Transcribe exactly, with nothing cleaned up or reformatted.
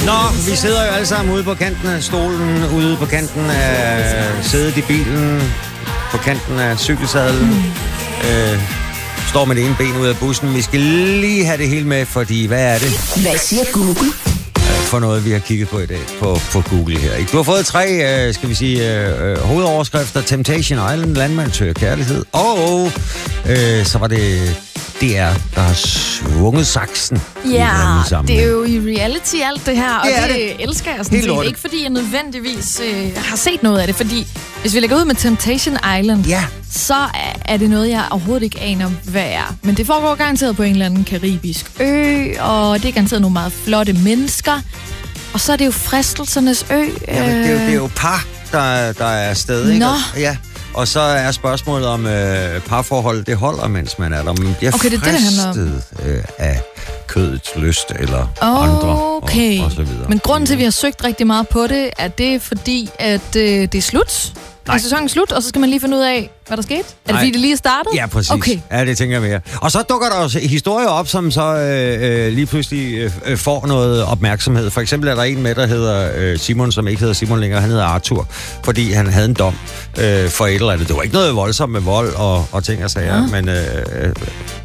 Nå, vi sidder jo alle sammen ude på kanten af stolen, ude på kanten af sædet i bilen, på kanten af cykelsadlen. Mm. Øh, står med det ene ben ud af bussen. Vi skal lige have det hele med, fordi hvad er det? Hvad siger Google? For noget, vi har kigget på i dag på, på Google her. Du har fået tre, øh, skal vi sige, øh, hovedoverskrifter. Temptation Island, landmand søger kærlighed. Og øh, så var det D R, der har svunget saksen. Ja, det er jo i reality alt det her, og det, det, det. elsker jeg sådan set. Ikke fordi jeg nødvendigvis øh, har set noget af det, fordi hvis vi lægger ud med Temptation Island, ja. så er det noget, jeg overhovedet ikke aner, hvad er. Men det foregår garanteret på en eller anden karibisk ø, og det er garanteret nogle meget flotte mennesker. Og så er det jo fristelsernes ø. Ja, men det, er jo, det er jo par, der, der er afsted, ikke? Nå. Ja. Og så er spørgsmålet om øh, parforhold, det holder, mens man er der. Man bliver okay, det er fristet det, det øh, af kødets lyst eller okay. andre og, og så videre. Men grunden til, at vi har søgt rigtig meget på det, er det fordi, at øh, det er slut. Er sæsonen slut, og så skal man lige finde ud af, hvad der skete? Er det Nej. fordi, det lige er startet? Ja, præcis. Okay. Ja, det tænker jeg mere. Og så dukker der også historier op, som så øh, øh, lige pludselig øh, får noget opmærksomhed. For eksempel er der en med, der hedder øh, Simon, som ikke hedder Simon længere. Han hedder Arthur, fordi han havde en dom øh, for et eller andet. Det var ikke noget voldsomt med vold og, og ting og sager, ja. men øh,